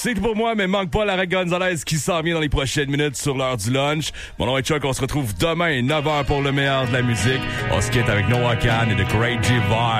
C'est tout pour moi, mais manque pas Lara Gonzalez qui s'en vient dans les prochaines minutes sur l'heure du lunch. Mon nom est Chuck, on se retrouve demain, 9h pour le meilleur de la musique. On se quitte avec Noah Khan et The Great G-Vibe.